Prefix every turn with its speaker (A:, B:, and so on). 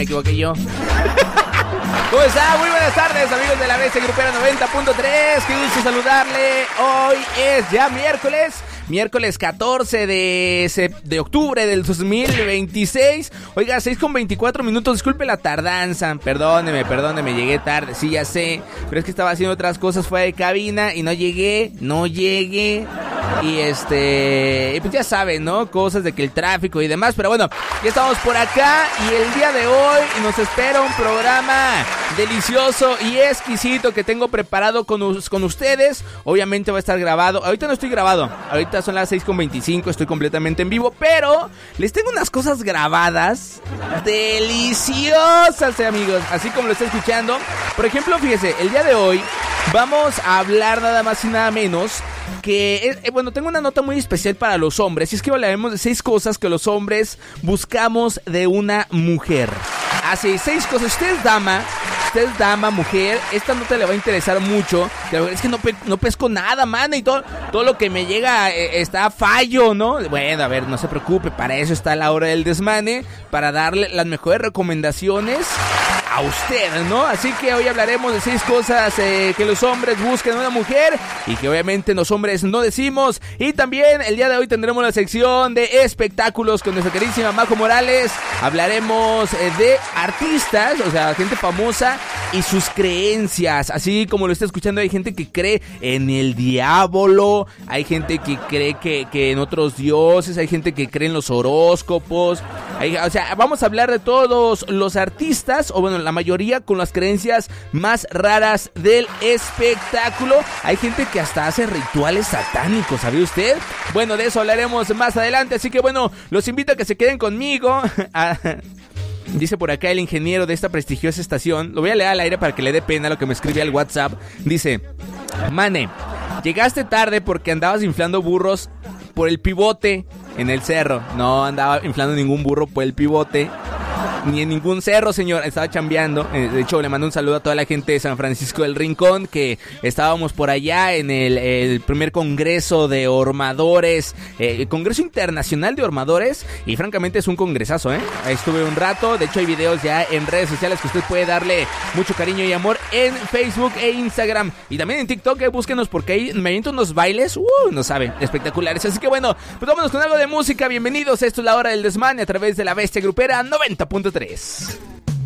A: me equivoqué yo. ¿Cómo está? Muy buenas tardes, amigos de la Bestia Grupera 90.3. Qué gusto saludarle. Hoy es ya miércoles 14 de octubre del 2026. Oiga, 6:24. Disculpe la tardanza. Perdóneme, llegué tarde. Sí, ya sé. Pero es que estaba haciendo otras cosas fuera de cabina y no llegué. Y pues ya saben, ¿no? Cosas de que el tráfico y demás. Pero bueno, ya estamos por acá. Y el día de hoy nos espera un programa delicioso y exquisito que tengo preparado con ustedes. Obviamente va a estar grabado. Ahorita no estoy grabado. Ahorita son las 6:25. Estoy completamente en vivo. Pero les tengo unas cosas grabadas deliciosas, amigos. Así como lo está escuchando. Por ejemplo, fíjese, el día de hoy vamos a hablar nada más y nada menos que, tengo una nota muy especial para los hombres. Y es que hablaremos de 6 cosas que los hombres buscamos de una mujer. Así, 6 cosas. Usted es dama, mujer, esta nota le va a interesar mucho. Es que no pesco nada, man, y todo lo que me llega está a fallo, ¿no? Bueno, a ver, no se preocupe, para eso está la hora del desmane, para darle las mejores recomendaciones a usted, ¿no? Así que hoy hablaremos de 6 cosas que los hombres buscan en una mujer y que obviamente los hombres no decimos. Y también el día de hoy tendremos la sección de espectáculos con nuestra queridísima Majo Morales. Hablaremos de artistas, o sea, gente famosa y sus creencias. Así como lo está escuchando, hay gente que cree en el diablo, hay gente que cree que en otros dioses, hay gente que cree en los horóscopos. O sea, vamos a hablar de todos los artistas, o bueno, la mayoría con las creencias más raras del espectáculo. Hay gente que hasta hace rituales satánicos, ¿sabía usted? Bueno, de eso hablaremos más adelante, así que bueno, los invito a que se queden conmigo. Dice por acá el ingeniero de esta prestigiosa estación, lo voy a leer al aire para que le dé pena lo que me escribe al WhatsApp. Dice: Mane, llegaste tarde porque andabas inflando burros por el pivote en el cerro. No andaba inflando ningún burro por el pivote, ni en ningún cerro, señor. Estaba chambeando. De hecho, le mando un saludo a toda la gente de San Francisco del Rincón, que estábamos por allá en el primer congreso de hormadores, el Congreso Internacional de Hormadores, y francamente es un congresazo, ¿eh? Ahí estuve un rato. De hecho, hay videos ya en redes sociales que usted puede darle mucho cariño y amor en Facebook e Instagram, y también en TikTok, búsquenos porque ahí me aviento unos bailes, no sabe, espectaculares. Así que bueno, pues vámonos con algo de música. Bienvenidos, esto es la hora del desmane a través de la Bestia Grupera 90.3.